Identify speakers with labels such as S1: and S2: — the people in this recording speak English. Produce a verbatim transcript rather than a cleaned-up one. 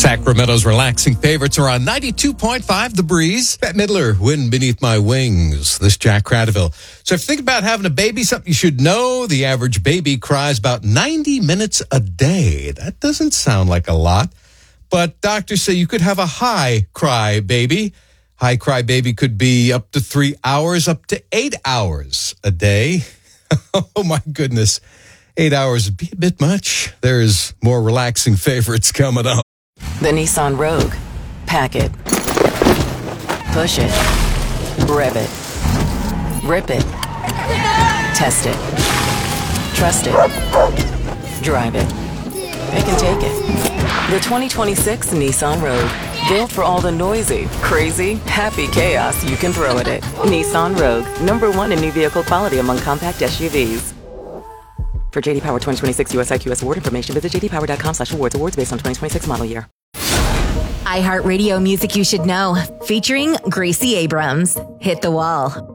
S1: Sacramento's relaxing favorites are on ninety-two point five The Breeze. Bette Midler, Wind Beneath My Wings. This Jack Cradaville. So if you think about having a baby, something you should know, the average baby cries about ninety minutes a day. That doesn't sound like a lot, but doctors say you could have a high cry baby. High cry baby could be up to three hours, up to eight hours a day. Oh my goodness. Eight hours would be a bit much. There's more relaxing favorites coming up.
S2: The Nissan Rogue. Pack it. Push it. Rev it. Rip it. Test it. Trust it. Drive it. It can take it. The twenty twenty-six Nissan Rogue. Built for all the noisy, crazy, happy chaos you can throw at it. Nissan Rogue. Number one in new vehicle quality among compact S U Vs. For J D Power twenty twenty-six U S I Q S award information, visit j d power dot com slash awards. Awards based on twenty twenty-six model year.
S3: iHeartRadio music you should know, featuring Gracie Abrams. Hit the Wall.